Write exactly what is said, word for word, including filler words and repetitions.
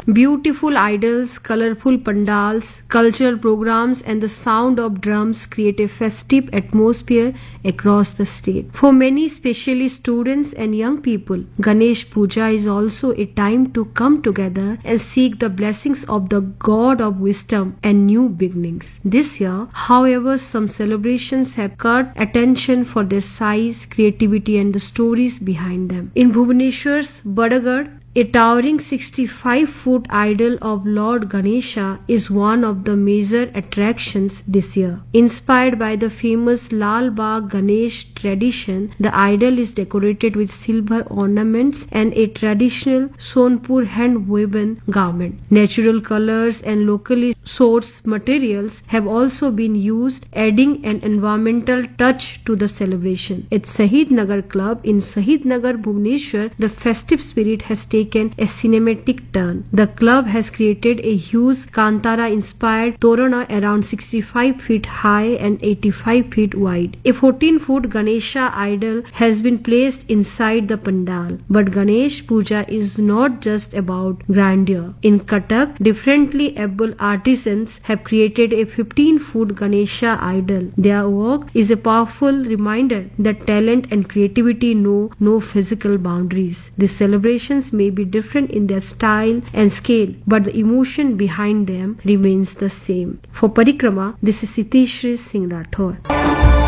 Beautiful idols, colorful pandals, cultural programs, and the sound of drums create a festive atmosphere across the state. For many, especially students and young people, Ganesh Puja is also a time to come together and seek the blessings of the God of wisdom and new beginnings. This year, however, some celebrations have caught attention for their size, creativity, and the stories behind them. In Bhubaneswar's Badagad, a towering sixty-five foot idol of Lord Ganesha is one of the major attractions this year. Inspired by the famous Lal Bagh Ganesh tradition, the idol is decorated with silver ornaments and a traditional Sonpur hand-woven garment. Natural colors and locally sourced materials have also been used, adding an environmental touch to the celebration. At Sahid Nagar Club in Sahid Nagar, Bhubaneswar, the festive spirit has taken taken a cinematic turn. The club has created a huge Kantara-inspired Torana around sixty-five feet high and eighty-five feet wide. A fourteen foot Ganesha idol has been placed inside the pandal. But Ganesh Puja is not just about grandeur. In Cuttack, differently able artisans have created a fifteen foot Ganesha idol. Their work is a powerful reminder that talent and creativity know no physical boundaries. These celebrations may be different in their style and scale, but the emotion behind them remains the same. For Parikrama, this is Sitishri Singh Rathore.